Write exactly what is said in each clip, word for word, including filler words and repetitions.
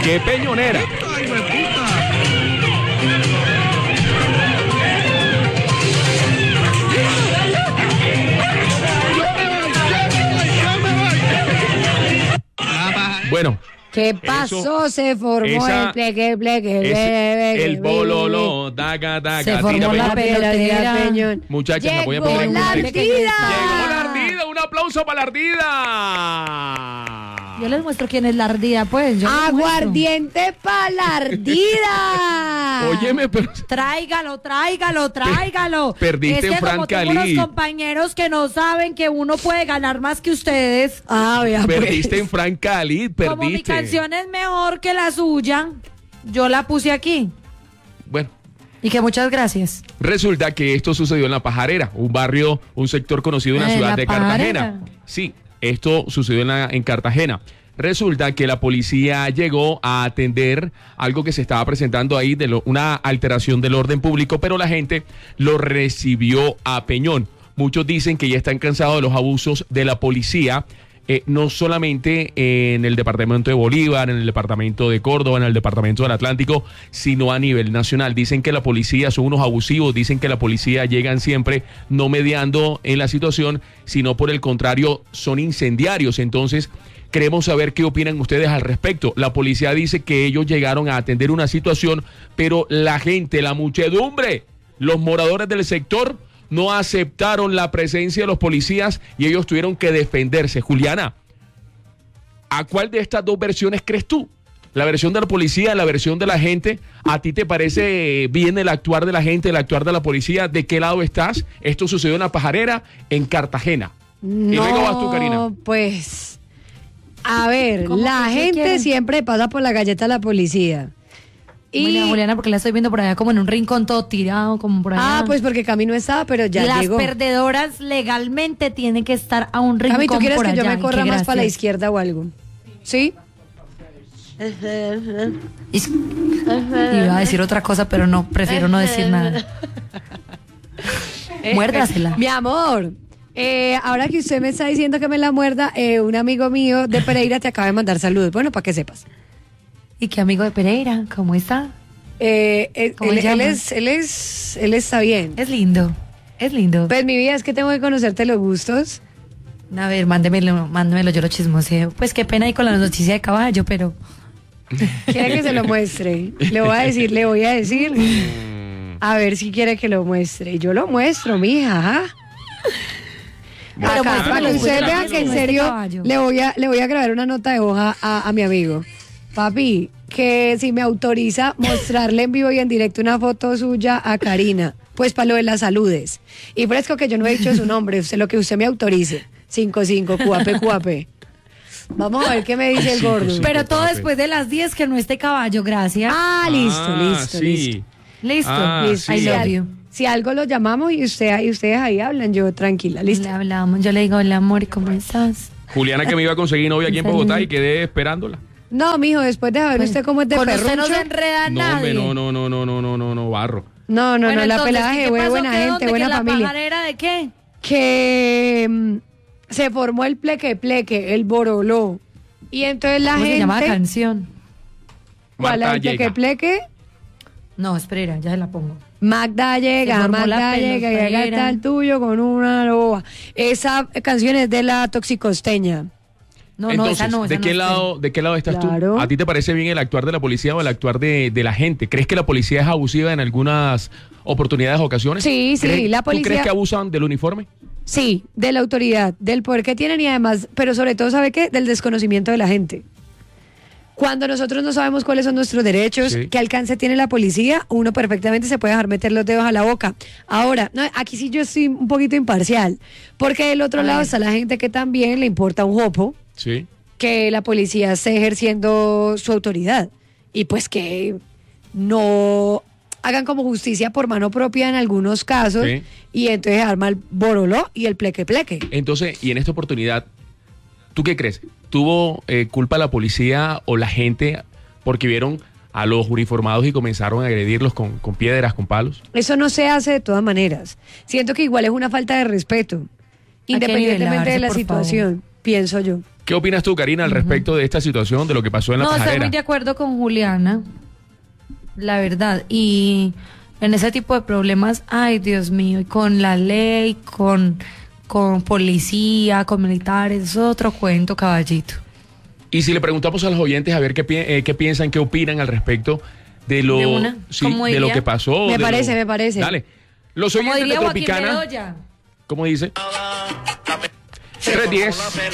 ¡Qué peñonera! ¡Ay, me puta! Bueno. ¿Qué pasó? Eso, se formó esa, el pleque, pleque, ese, pleque, el bololo, daga, daga. se formó la pelotera, peñón. Muchachas, me voy a poner un contexto. Llegó la ardida, un aplauso para la ardida. Yo les muestro quién es la ardida, pues. Yo Aguardiente para la ardida. Óyeme, pero... Tráigalo, tráigalo, tráigalo. Perdiste es que en Fran como tengo Cali. unos compañeros que no saben que uno puede ganar más que ustedes. Ah, vea, Perdiste pues. en Fran Cali, perdiste. Como mi canción es mejor que la suya, yo la puse aquí. Bueno. Y que muchas gracias. Resulta que esto sucedió en La Pajarera, un barrio, un sector conocido en la Eh, ciudad La de Pajarera. Cartagena. Sí, esto sucedió en, la, en Cartagena. Resulta que la policía llegó a atender algo que se estaba presentando ahí, de lo, una alteración del orden público, pero la gente lo recibió a peñón. Muchos dicen que ya están cansados de los abusos de la policía, eh, no solamente en el departamento de Bolívar, en el departamento de Córdoba, en el departamento del Atlántico, sino a nivel nacional. Dicen que la policía son unos abusivos, dicen que la policía llegan siempre no mediando en la situación, sino por el contrario son incendiarios. Entonces, queremos saber qué opinan ustedes al respecto. La policía dice que ellos llegaron a atender una situación, pero la gente, la muchedumbre, los moradores del sector no aceptaron la presencia de los policías y ellos tuvieron que defenderse. Juliana, ¿a cuál de estas dos versiones crees tú? ¿La versión de la policía, la versión de la gente? ¿A ti te parece bien el actuar de la gente, el actuar de la policía? ¿De qué lado estás? Esto sucedió en La Pajarera, en Cartagena. No, y luego vas tú, Karina. Pues, a ver, ¿Cómo la que qué gente quieren? siempre pasa por la galleta de la policía. Y, Bueno, Juliana, porque la estoy viendo por allá como en un rincón todo tirado, como por allá. ah, pues porque Cami no estaba, pero ya Las llegó. perdedoras legalmente tienen que estar a un rincón Cami, ¿tú quieres por que yo allá. me corra Qué más para la gracias. izquierda o algo? ¿Sí? Y- Iba a decir otra cosa, pero no, prefiero no decir nada. Muérdasela. Mi amor, eh, ahora que usted me está diciendo que me la muerda, eh, un amigo mío de Pereira te acaba de mandar saludos. Bueno, para que sepas. ¿Y qué amigo de Pereira? ¿Cómo está? Eh, eh, ¿Cómo él, se llama? él es, él es, él está bien. Es lindo, es lindo. Pues mi vida es que tengo que conocerte los gustos. A ver, mándemelo, mándemelo, yo lo chismoseo. Pues qué pena ahí con la noticia de caballo, pero... Quiere que se lo muestre. Le voy a decir, le voy a decir. A ver si quiere que lo muestre. Yo lo muestro, mija. Ajá. Pero Acá, muéstrame para que los ustedes buenos vean que en amigos de este serio caballo. le voy a le voy a grabar una nota de hoja a, a mi amigo. Papi, que si me autoriza mostrarle en vivo y en directo una foto suya a Karina, pues para lo de las saludes. Y fresco que yo no he dicho su nombre, usted lo que usted me autorice. cinco cinco, cuape, cuape. Vamos a ver qué me dice el gordo. Pero todo después de las diez que no esté caballo, gracias. Ah, listo, Ah, listo, sí. listo. Listo. Ah, Listo. sí. I Si, love al- you. si algo lo llamamos y usted y ustedes ahí hablan, yo tranquila, listo. Le hablamos, yo le digo, hola amor, ¿cómo estás? Juliana, que me iba a conseguir novia aquí en Bogotá y quedé esperándola. No, mijo, después de saber usted cómo es de Con usted no perruncho. se enreda No, nadie. hombre, no, no, no, no, no, no, no, no, barro. No, no, Bueno, no, la entonces, pelada ¿qué de pasó? buena ¿Qué gente, dónde? buena ¿Que la familia. pajarera de qué? Que mm, se formó el pleque pleque, el boroló. Y entonces la ¿Cómo gente. se llama la canción? ¿Cuál Marta el pleque llega. pleque? No, espera, ya se la pongo. Magda Se llega, formó la Magda llega, llega pelotera. hasta el tuyo con una loba. Esa canción es de la toxicosteña. No, Entonces, no, esa no. ¿de esa qué no lado, de qué lado estás Claro. tú? ¿A ti te parece bien el actuar de la policía o el actuar de, de la gente? ¿Crees que la policía es abusiva en algunas oportunidades o ocasiones? Sí, sí, ¿Crees- la ¿Tú policía- crees que abusan del uniforme? Sí, de la autoridad, del poder que tienen y además, pero sobre todo, ¿sabe qué? Del desconocimiento de la gente. Cuando nosotros no sabemos cuáles son nuestros derechos, Sí. qué alcance tiene la policía, uno perfectamente se puede dejar meter los dedos a la boca. Ahora, no, aquí sí yo estoy un poquito imparcial, porque del otro A lado ver. está la gente que también le importa un jopo Sí. que la policía esté ejerciendo su autoridad y pues que no hagan como justicia por mano propia en algunos casos Sí. y entonces arma el boroló y el pleque pleque. Entonces, y en esta oportunidad, ¿tú qué crees? ¿Tuvo eh, culpa la policía o la gente porque vieron a los uniformados y comenzaron a agredirlos con, con piedras, con palos? Eso no se hace de todas maneras. Siento que igual es una falta de respeto, que independientemente nivelarse, de la por situación, pienso yo. ¿Qué opinas tú, Karina, al uh-huh. respecto de esta situación, de lo que pasó en la no, pajarera? No, estoy muy de acuerdo con Juliana, la verdad. Y en ese tipo de problemas, ay, Dios mío, y con la ley, con, con policía, con militares, eso es otro cuento, caballito. Y si le preguntamos a los oyentes a ver qué, eh, qué piensan, qué opinan al respecto de lo, de una, sí, de lo que pasó. Me parece, lo, me parece. Dale. Los oyentes de Tropicana. ¿Cómo dice? tres diez.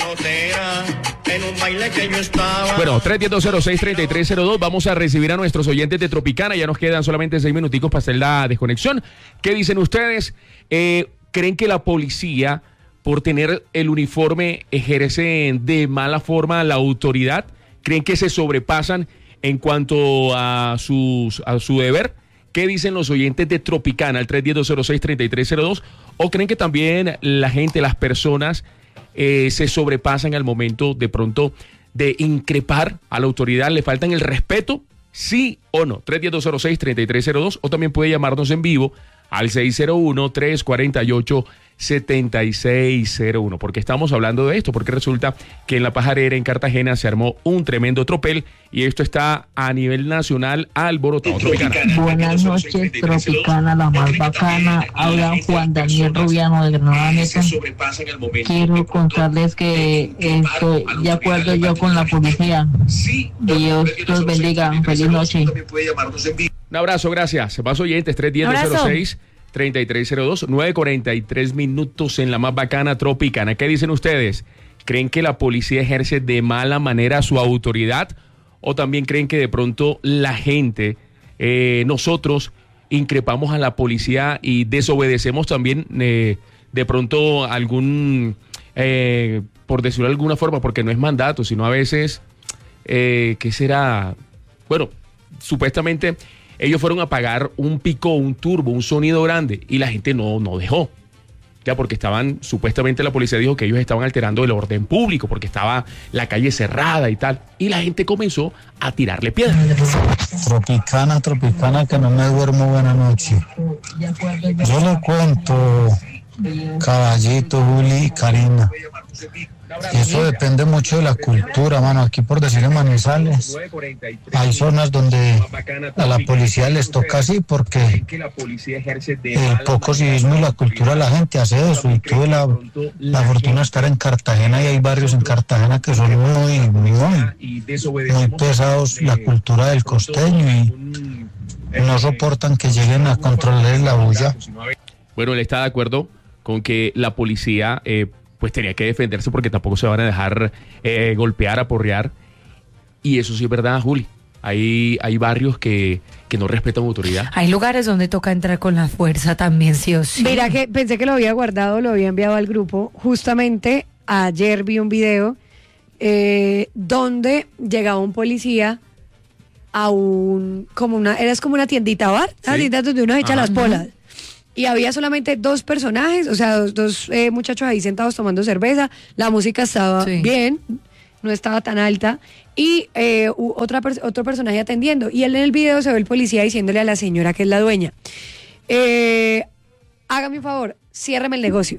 Bueno, tres diez, dos cero seis, treinta y tres cero dos. Vamos a recibir a nuestros oyentes de Tropicana. Ya nos quedan solamente seis minuticos para hacer la desconexión. ¿Qué dicen ustedes? Eh, ¿Creen que la policía, por tener el uniforme, ejerce de mala forma la autoridad? ¿Creen que se sobrepasan en cuanto a, sus, a su deber? ¿Qué dicen los oyentes de Tropicana al tres diez, dos cero seis, treinta y tres cero dos? ¿O creen que también la gente, las personas, eh, se sobrepasan al momento de pronto de increpar a la autoridad? ¿Le faltan el respeto? ¿Sí o no? tres diez, dos cero seis, treinta y tres cero dos. O también puede llamarnos en vivo al seis cero uno, tres cuatro ocho, siete seis cero uno, porque estamos hablando de esto, porque resulta que en la pajarera en Cartagena se armó un tremendo tropel y esto está a nivel nacional alborotado. Tropicana. Buenas noches, Tropicana, la más bacana. Habla Juan Daniel Rubiano de Granada Meta. Quiero contarles que estoy de acuerdo yo con la policía. Dios los bendiga. Feliz noche. Un abrazo, gracias. Más oyentes, tres diez, dos cero seis, treinta y tres cero dos, nueve cuarenta y tres minutos en la más bacana Tropicana. ¿Qué dicen ustedes? ¿Creen que la policía ejerce de mala manera su autoridad? ¿O también creen que de pronto la gente, eh, nosotros, increpamos a la policía y desobedecemos también eh, de pronto algún, eh, por decirlo de alguna forma, porque no es mandato, sino a veces, eh, ¿qué será? Bueno, supuestamente ellos fueron a pagar un pico, un turbo, un sonido grande y la gente no, no dejó. Ya porque estaban, supuestamente la policía dijo que ellos estaban alterando el orden público porque estaba la calle cerrada y tal. Y la gente comenzó a tirarle piedras. Tropicana, Tropicana, que no me duermo, buena noche. Yo le cuento, Caballito, Juli y Karina. Y eso depende mucho de la cultura, mano. Aquí, por decir, en Manizales hay zonas donde a la policía les toca así porque el poco civismo y la cultura de la gente hace eso. Y tuve la, la fortuna de estar en Cartagena y hay barrios en Cartagena que son muy, muy, muy, muy pesados, la cultura del costeño, y no soportan que lleguen a controlar la bulla. Bueno, él está de acuerdo con que la policía eh, pues tenía que defenderse porque tampoco se van a dejar eh, golpear, aporrear. Y eso sí es verdad, Juli. Hay, hay barrios que, que no respetan autoridad. Hay lugares donde toca entrar con la fuerza también, sí o sí. Mira que pensé que lo había guardado, lo había enviado al grupo. Justamente ayer vi un video eh, donde llegaba un policía a un, como una, era como una tiendita bar, sí. Una tiendita donde uno echa Ajá. las polas. Y había solamente dos personajes, o sea, dos, dos eh, muchachos ahí sentados tomando cerveza. La música estaba sí. bien, no estaba tan alta. Y eh, otra, otro personaje atendiendo. Y él en el video se ve el policía diciéndole a la señora que es la dueña, eh, hágame un favor, ciérreme el negocio.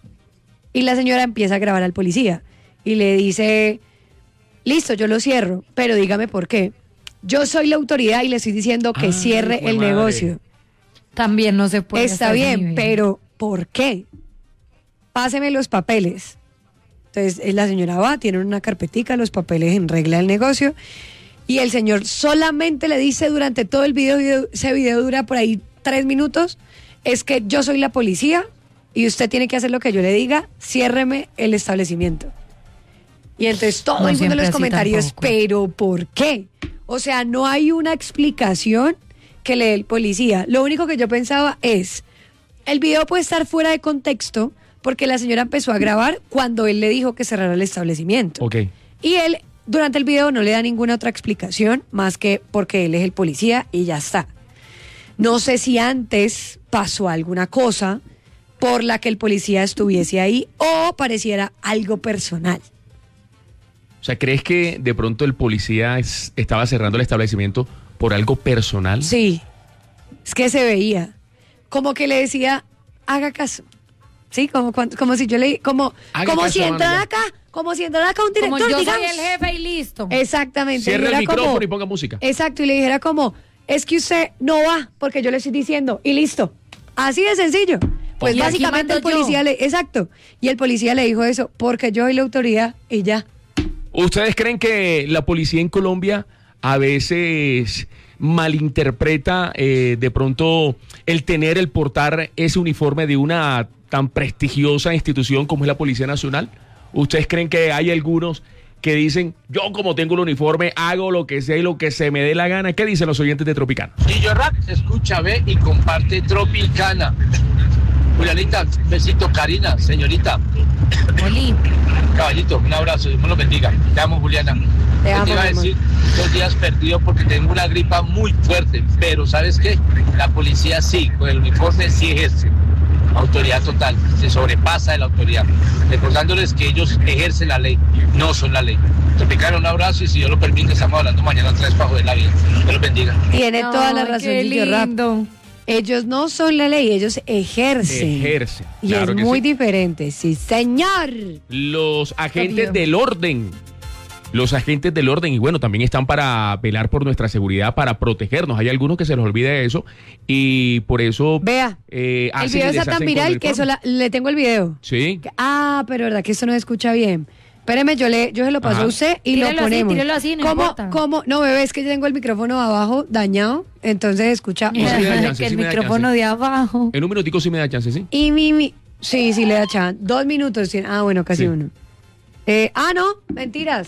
Y la señora empieza a grabar al policía y le dice, listo, yo lo cierro, pero dígame por qué. Yo soy la autoridad y le estoy diciendo que ah, cierre el madre. negocio. También no se puede. Está bien, pero ¿por qué? Páseme los papeles. Entonces la señora va, tiene una carpetica, los papeles en regla del negocio, y el señor solamente le dice durante todo el video, video, ese video dura por ahí tres minutos, es que yo soy la policía y usted tiene que hacer lo que yo le diga, ciérreme el establecimiento. Y entonces todo no el mundo en los comentarios, tampoco. ¿Pero por qué? O sea, no hay una explicación que le dé el policía. Lo único que yo pensaba es, el video puede estar fuera de contexto porque la señora empezó a grabar cuando él le dijo que cerrara el establecimiento. Okay. Y él, durante el video, no le da ninguna otra explicación más que porque él es el policía y ya está. No sé si antes pasó alguna cosa por la que el policía estuviese ahí o pareciera algo personal. O sea, ¿crees que de pronto el policía es, estaba cerrando el establecimiento por algo personal? Sí, es que se veía. Como que le decía, haga caso. Sí, como, como si yo le... Como, como si entrar acá, como si entrara acá un director, Como yo digamos. soy el jefe y listo. Exactamente. Cierra el Dijera micrófono como- y ponga música. Exacto, y le dijera como, es que usted no va, porque yo le estoy diciendo, y listo. Así de sencillo. Pues Y aquí básicamente el mando yo. policía le, exacto, y el policía le dijo eso, porque yo soy la autoridad y ya. ¿Ustedes creen que la policía en Colombia a veces malinterpreta eh, de pronto el tener, el portar ese uniforme de una tan prestigiosa institución como es la Policía Nacional? ¿Ustedes creen que hay algunos que dicen, yo como tengo el uniforme, hago lo que sea y lo que se me dé la gana? ¿Qué dicen los oyentes de Tropicana? Gillo Rap, escucha, ve y comparte Tropicana. Julianita, besito, Karina, señorita, Oli. caballito, un abrazo, Dios me lo bendiga. Te amo, Juliana. Te amo, Te iba a mi amor. decir, dos días perdido porque tengo una gripa muy fuerte, pero ¿sabes qué? La policía sí, con el uniforme sí ejerce. Autoridad total, se sobrepasa de la autoridad. Recordándoles que ellos ejercen la ley, no son la ley. Tropicana, un abrazo y si Dios lo permite, estamos hablando mañana otra vez para joder la vida. Dios los bendiga. Tiene toda la Ay, razón, qué Gillo Rap. lindo. Ellos no son la ley, ellos ejercen. Ejercen, Y claro es que muy sí. diferente, sí, señor. Los agentes Obvio. del orden. Los agentes del orden, y bueno, también están para velar por nuestra seguridad, para protegernos. Hay algunos que se les olvida eso y por eso Vea, eh, el hacen video y está tan deshacen con viral el que eso uniforme. la- le tengo el video. Sí. Que- Ah, pero verdad que eso no se escucha bien. Espéreme, yo le, yo se lo paso Ajá. a usted y Tírelo lo así, ponemos. tírelo así, no ¿Cómo, importa. cómo? No, bebé, es que yo tengo el micrófono abajo dañado, entonces escucha. Sí, sí me da chance, que el sí me da micrófono chance. de abajo. En un minutico sí me da chance, ¿sí? Y mi, mi, sí, sí le da chan. Dos minutos tiene. Ah, bueno, casi Sí. uno. Eh, ah, no, mentiras.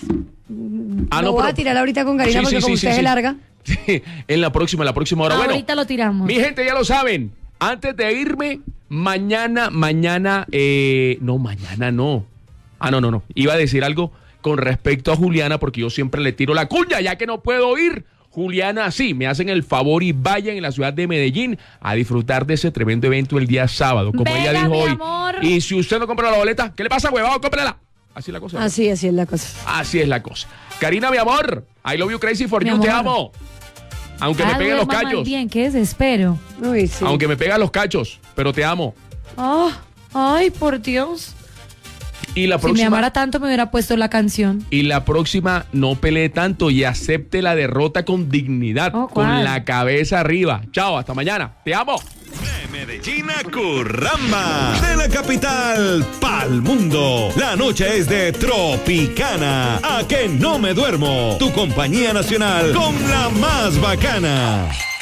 Ah, lo no, voy pero- a tirar ahorita con Karina Sí, porque sí, como sí, usted sí, se sí. larga. Sí, en la próxima, en la próxima hora. Bueno, Ahorita lo tiramos. mi gente ya lo saben. Antes de irme, mañana, mañana, eh, no, mañana no. Ah, no, no, no. Iba a decir algo con respecto a Juliana porque yo siempre le tiro la cuña ya que no puedo ir. Juliana, sí, me hacen el favor y vayan en la ciudad de Medellín a disfrutar de ese tremendo evento el día sábado, como Venga, ella dijo mi hoy. amor. Y si usted no compra la boleta, ¿qué le pasa, huevado? Cómprala. Así es la cosa. ¿no? Así, así es la cosa. Así es la cosa. Karina, mi amor, I love you crazy for Mi you, te amor. amo. Aunque me Ah, peguen los duerma más cachos. bien, qué desespero. Uy, sí. Aunque me pegan los cachos, pero te amo. Oh, ay, por Dios. Y la Si me próxima, amara tanto me hubiera puesto la canción. y la próxima no pelee tanto y acepte la derrota con dignidad, Oh, con ¿cuál? la cabeza arriba. Chao, hasta mañana. Te amo. De Medellín a Curramba, de la capital pa'l mundo. La noche es de Tropicana. A que no me duermo. Tu compañía nacional con la más bacana.